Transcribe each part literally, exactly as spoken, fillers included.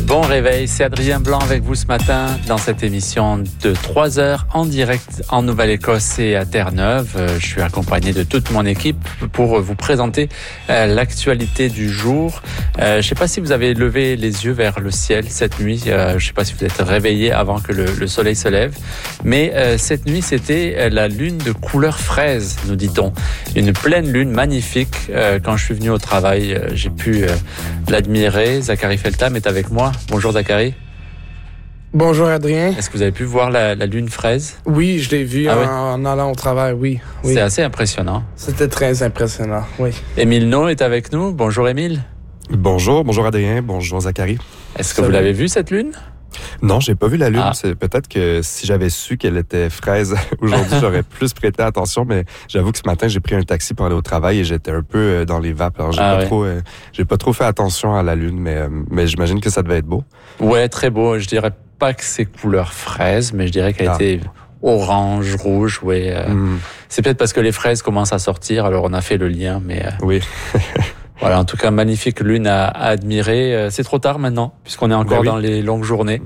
Bon réveil, c'est Adrien Blanc avec vous ce matin dans cette émission de trois heures en direct en Nouvelle-Écosse et à Terre-Neuve. Je suis accompagné de toute mon équipe pour vous présenter l'actualité du jour. Je ne sais pas si vous avez levé les yeux vers le ciel cette nuit. Je ne sais pas si vous êtes réveillé avant que le, le soleil se lève. Mais cette nuit, c'était la lune de couleur fraise, nous dit-on. Une pleine lune magnifique. Quand je suis venu au travail, j'ai pu l'admirer. Zachary Feltham est avec moi. Bonjour Zachary. Bonjour Adrien. Est-ce que vous avez pu voir la, la lune fraise? Oui, je l'ai vue ah en, oui? en allant au travail, oui. oui. C'est assez impressionnant. C'était très impressionnant, oui. Émile No est avec nous. Bonjour Émile. Bonjour, bonjour Adrien, bonjour Zachary. Est-ce que Salut. vous l'avez vue cette lune? Non, j'ai pas vu la lune. Ah. C'est peut-être que si j'avais su qu'elle était fraise aujourd'hui, j'aurais plus prêté attention. Mais j'avoue que ce matin, j'ai pris un taxi pour aller au travail et j'étais un peu dans les vapes. Alors j'ai ah pas ouais. trop, euh, j'ai pas trop fait attention à la lune, mais mais j'imagine que ça devait être beau. Ouais, très beau. Je dirais pas que c'est couleur fraise, mais je dirais qu'elle Ah. était orange, rouge. Ouais. Euh, Mm. C'est peut-être parce que les fraises commencent à sortir, alors on a fait le lien. Mais euh, Oui. voilà, en tout cas, magnifique lune à, à admirer. C'est trop tard maintenant, puisqu'on est encore Ben oui. dans les longues journées.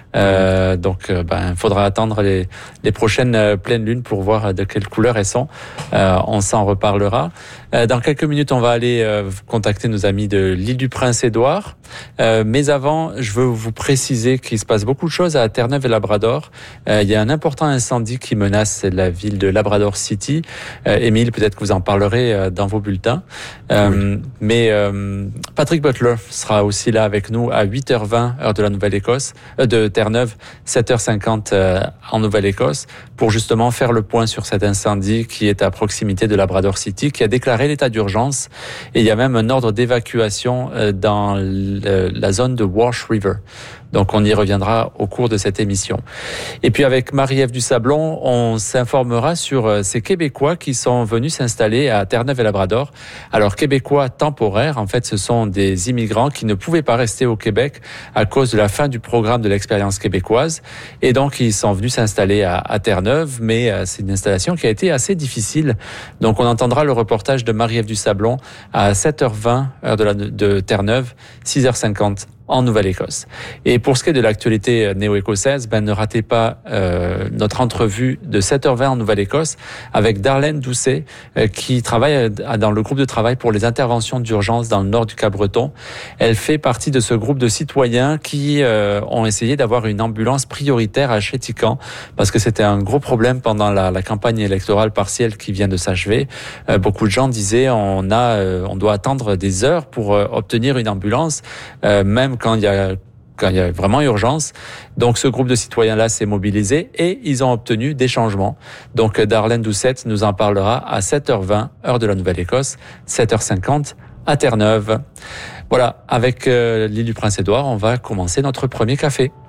Euh, donc, euh, ben, faudra attendre les, les prochaines euh, pleines lunes pour voir de quelle couleur elles sont. Euh, on s'en reparlera. Euh, dans quelques minutes, on va aller euh, contacter nos amis de l'île du Prince-Édouard. Euh, mais avant, je veux vous préciser qu'il se passe beaucoup de choses à Terre-Neuve et Labrador. Euh, il y a un important incendie qui menace la ville de Labrador City. Euh, Émile, peut-être que vous en parlerez euh, dans vos bulletins. Euh, oui. Mais euh, Patrick Butler sera aussi là avec nous à huit heures vingt, heure de la Nouvelle-Écosse, euh, de Terre-Neuve, sept heures cinquante euh, en Nouvelle-Écosse, pour justement faire le point sur cet incendie qui est à proximité de Labrador City, qui a déclaré l'état d'urgence. Et il y a même un ordre d'évacuation euh, dans le, la zone de Wash River. Donc on y reviendra au cours de cette émission. Et puis avec Marie-Ève Dusablon, on s'informera sur ces Québécois qui sont venus s'installer à Terre-Neuve et Labrador. Alors Québécois temporaires, en fait ce sont des immigrants qui ne pouvaient pas rester au Québec à cause de la fin du programme de l'expérience québécoise. Et donc ils sont venus s'installer à, à Terre-Neuve, mais c'est une installation qui a été assez difficile. Donc on entendra le reportage de Marie-Ève Dusablon à sept heures vingt, heure de, la, de Terre-Neuve, six heures cinquante. En Nouvelle-Écosse. Et pour ce qui est de l'actualité néo-écossaise, ben ne ratez pas euh, notre entrevue de sept heures vingt en Nouvelle-Écosse avec Darlene Doucet, euh, qui travaille dans le groupe de travail pour les interventions d'urgence dans le nord du Cap-Breton. Elle fait partie de ce groupe de citoyens qui euh, ont essayé d'avoir une ambulance prioritaire à Chéticamp, parce que c'était un gros problème pendant la, la campagne électorale partielle qui vient de s'achever. Euh, beaucoup de gens disaient on a, euh, on doit attendre des heures pour euh, obtenir une ambulance, euh, même quand il y a quand il y a vraiment urgence. Donc ce groupe de citoyens-là s'est mobilisé et ils ont obtenu des changements. Donc Darlene Doucet nous en parlera à sept heures vingt, heure de la Nouvelle-Écosse, sept heures cinquante à Terre-Neuve. Voilà, avec euh, l'île du Prince-Édouard, on va commencer notre premier café.